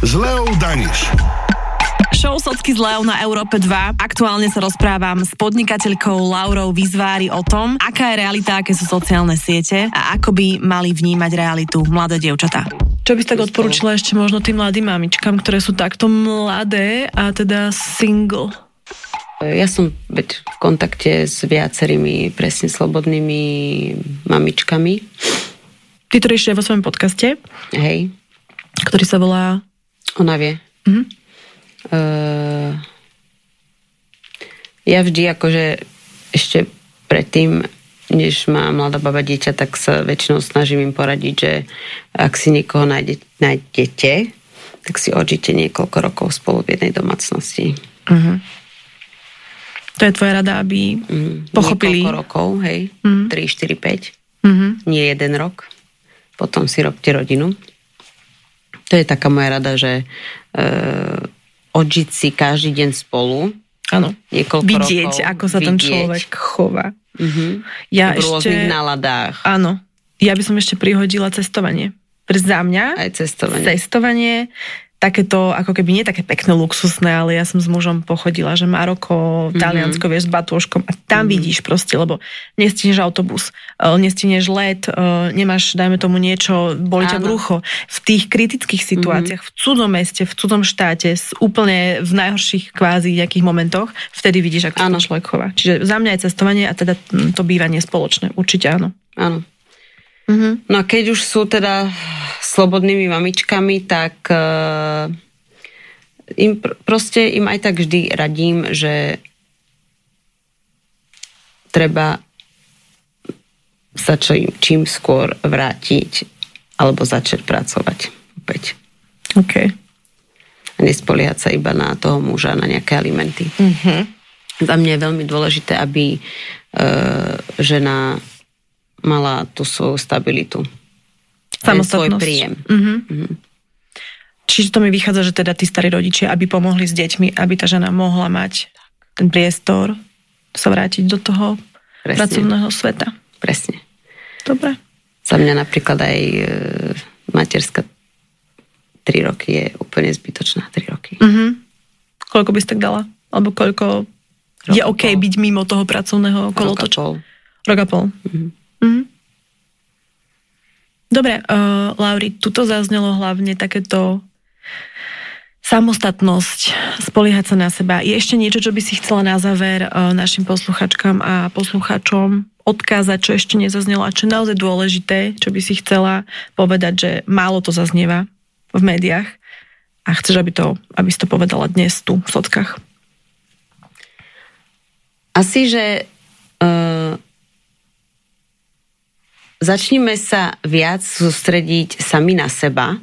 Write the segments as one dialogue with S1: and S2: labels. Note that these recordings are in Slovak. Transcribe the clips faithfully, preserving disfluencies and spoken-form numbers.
S1: s Leou Daniš.
S2: Show Socky z Leou na Európe dva. Aktuálne sa rozprávam s podnikateľkou Laurou Výzvári o tom, aká je realita, aké sú sociálne siete a ako by mali vnímať realitu mladé dievčatá. Čo by si tak odporúčila ešte možno tým mladým mamičkám, ktoré sú takto mladé a teda single?
S3: Ja som veď v kontakte s viacerými presne slobodnými mamičkami.
S2: Ty to riešite vo svojom podcaste?
S3: Hej.
S2: Ktorý sa volá...
S3: Ona vie.
S2: Mhm.
S3: Uh, ja vždy akože ešte predtým, než má mladá baba dieťa, tak sa väčšinou snažím im poradiť, že ak si niekoho nájde, nájdete, tak si odžite niekoľko rokov spolu v jednej domácnosti.
S2: Uh-huh. To je tvoja rada, aby mm, pochopili...
S3: Niekoľko rokov, hej.
S2: Uh-huh.
S3: tri, štyri, päť.
S2: Uh-huh.
S3: Nie jeden rok. Potom si robte rodinu. To je taká moja rada, že uh, odžiť si každý deň spolu.
S2: Áno.
S3: Niekoľko
S2: vidieť,
S3: rokov,
S2: ako sa
S3: vidieť.
S2: ten človek chová.
S3: Uh-huh.
S2: Ja
S3: v rôznych
S2: ešte...
S3: náladách.
S2: Áno. Ja by som ešte prihodila cestovanie. Pre za mňa
S3: aj cestovanie.
S2: Cestovanie, takéto, ako keby nie také pekné, luxusné, ale ja som s mužom pochodila, že Maroko, Taliansko, mm-hmm. vieš, s batôžkom a tam mm-hmm. vidíš proste, lebo nestihneš autobus, nestihneš let, nemáš, dajme tomu niečo, boli ťa brucho. V tých kritických situáciách, mm-hmm. v cudzom meste, v cudzom štáte, úplne v najhorších kvázi nejakých momentoch, vtedy vidíš, ako sa ten človek chová. Čiže za mňa je cestovanie a teda to bývanie spoločné. Určite áno.
S3: Áno.
S2: Mm-hmm.
S3: No a keď už sú teda slobodnými mamičkami, tak uh, im pr- proste im aj tak vždy radím, že treba sa čím, čím skôr vrátiť alebo začať pracovať opäť.
S2: OK.
S3: A nespoliehať sa iba na toho muža, na nejaké alimenty.
S2: Mm-hmm.
S3: Za mňa je veľmi dôležité, aby uh, žena mala tú svoju stabilitu.
S2: Samostatnosť.
S3: Svoj príjem.
S2: Mm-hmm. Mm-hmm. Čiže to mi vychádza, že teda tí starí rodičia, aby pomohli s deťmi, aby tá žena mohla mať ten priestor sa vrátiť do toho Presne. Pracovného sveta.
S3: Presne.
S2: Dobre.
S3: Za mňa napríklad aj e, materská tri roky je úplne zbytočná. tri roky.
S2: Mm-hmm. Koľko by si tak dala? Alebo koľko Rok je OK byť mimo toho pracovného kolotoča?
S3: Rok a pol.
S2: Rok a pol.
S3: Mm-hmm.
S2: Mm-hmm. Dobre, uh, Lauri, tuto zaznelo hlavne takéto samostatnosť, spoliehať sa na seba. Je ešte niečo, čo by si chcela na záver uh, našim posluchačkám a posluchačom odkázať, čo ešte nezaznelo a čo je naozaj dôležité, čo by si chcela povedať, že málo to zaznieva v médiách a chceš, aby, to, aby si to povedala dnes tu v Sockách?
S3: Asi, že uh... začnime sa viac sústrediť sami na seba.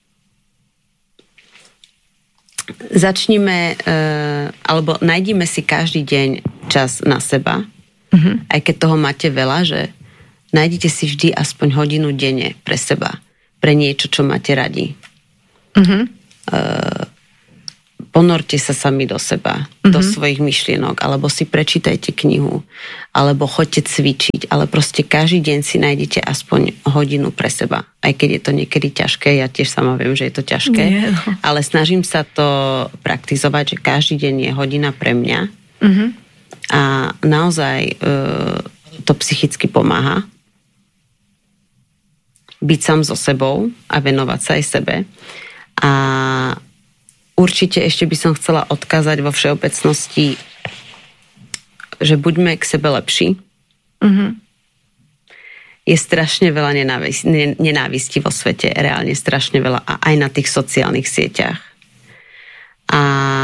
S3: Začnime, e, alebo nájdime si každý deň čas na seba. Mm-hmm. Aj keď toho máte veľa, že nájdete si vždy aspoň hodinu denne pre seba. Pre niečo, čo máte radi. Mm-hmm. E, ponorte sa sami do seba, mm-hmm. do svojich myšlienok, alebo si prečítajte knihu, alebo choďte cvičiť, ale proste každý deň si nájdete aspoň hodinu pre seba. Aj keď je to niekedy ťažké, ja tiež sama viem, že je to ťažké,
S2: Nie, no.
S3: ale snažím sa to praktizovať, že každý deň je hodina pre mňa mm-hmm. a naozaj e, to psychicky pomáha byť sám so sebou a venovať sa aj sebe. A určite ešte by som chcela odkázať vo všeobecnosti, že buďme k sebe lepší. Mm-hmm. Je strašne veľa nenávisti, nenávisti vo svete, reálne strašne veľa a aj na tých sociálnych sieťach. A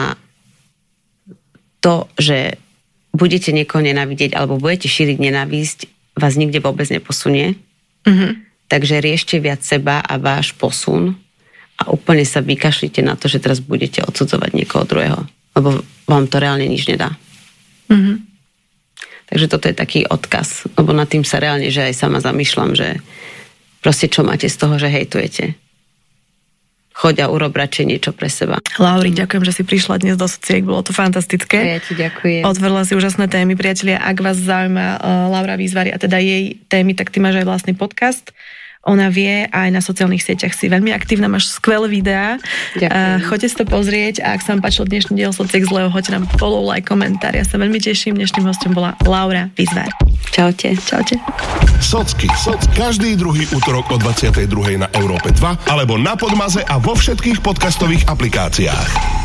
S3: to, že budete niekoho nenávidieť alebo budete šíriť nenávisť, vás nikde vôbec neposunie. Mm-hmm. Takže riešte viac seba a váš posun a úplne sa vykašlite na to, že teraz budete odsudzovať niekoho druhého. Lebo vám to reálne nič nedá. Mm-hmm. Takže toto je taký odkaz. Lebo nad tým sa reálne, že aj sama zamýšľam, že proste čo máte z toho, že hejtujete. Choď a urob radšej niečo pre seba.
S2: Lauri, ďakujem, že si prišla dnes do Sociek, bolo to fantastické.
S3: Ja ti ďakujem.
S2: Otvorila si úžasné témy, priatelia. Ak vás zaujíma uh, Laura Výzvári a teda jej témy, tak ty máš aj vlastný podcast. Ona vie aj na sociálnych sieťach si veľmi aktívna, máš skvelé videá. Uh, choďte si to pozrieť a ak sa vám páčil dnešný diel Sociek z Leo, hoďte nám follow, like, komentár. Ja sa veľmi teším. Dnešným hostom bola Laura Vizvár.
S3: Čaute.
S2: Čaute.
S1: Socky. Socky. Každý druhý utorok o dvadsiatej druhej na Európe dva alebo na Podmaze a vo všetkých podcastových aplikáciách.